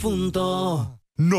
difunto.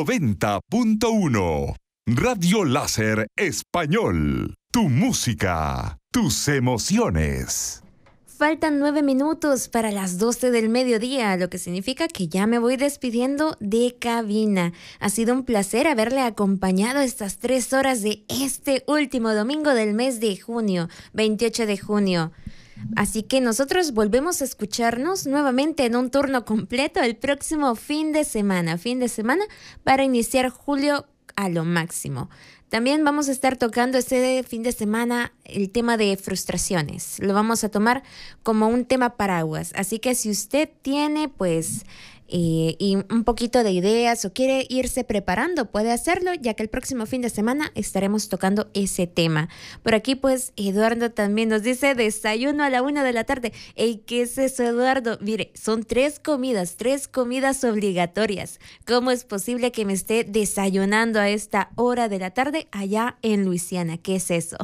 90.1 Radio Láser Español. Tu música, tus emociones. Faltan 9 minutos para las 12 del mediodía, lo que significa que ya me voy despidiendo de cabina. Ha sido un placer haberle acompañado estas 3 horas de este último domingo del mes de junio, 28 de junio. Así que nosotros volvemos a escucharnos nuevamente en un turno completo el próximo fin de semana para iniciar julio a lo máximo. También vamos a estar tocando este fin de semana el tema de frustraciones. Lo vamos a tomar como un tema paraguas. Así que si usted tiene y un poquito de ideas o quiere irse preparando, puede hacerlo, ya que el próximo fin de semana estaremos tocando ese tema. Por aquí Eduardo también nos dice desayuno a la 1 de la tarde. Ey, ¿qué es eso, Eduardo? Mire, son 3 comidas obligatorias. ¿Cómo es posible que me esté desayunando a esta hora de la tarde allá en Luisiana? ¿Qué es eso?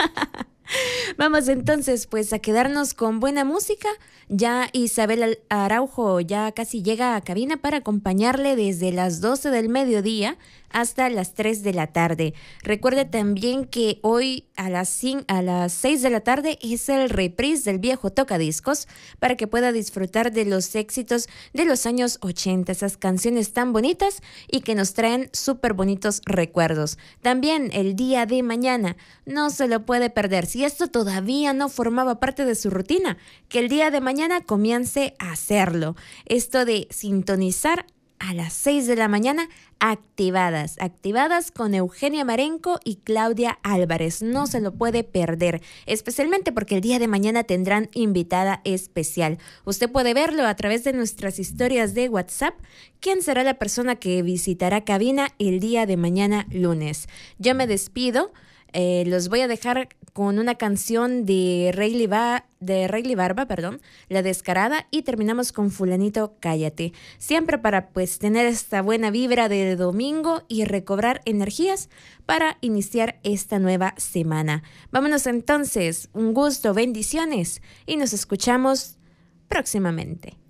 Vamos entonces a quedarnos con buena música. Ya Isabel Araujo ya casi llega a cabina para acompañarle desde las 12 del mediodía hasta las 3 de la tarde. Recuerde también que hoy a las 6 de la tarde es el reprise del viejo tocadiscos para que pueda disfrutar de los éxitos de los años 80, esas canciones tan bonitas y que nos traen súper bonitos recuerdos. También el día de mañana no se lo puede perder. Si esto todavía no formaba parte de su rutina, que el día de mañana comience a hacerlo. Esto de sintonizar a las 6 de la mañana, activadas con Eugenia Marenco y Claudia Álvarez. No se lo puede perder, especialmente porque el día de mañana tendrán invitada especial. Usted puede verlo a través de nuestras historias de WhatsApp. ¿Quién será la persona que visitará cabina el día de mañana lunes? Yo me despido. Los voy a dejar con una canción de Rayleigh Barba, La Descarada, y terminamos con Fulanito Cállate. Siempre para tener esta buena vibra de domingo y recobrar energías para iniciar esta nueva semana. Vámonos entonces, un gusto, bendiciones y nos escuchamos próximamente.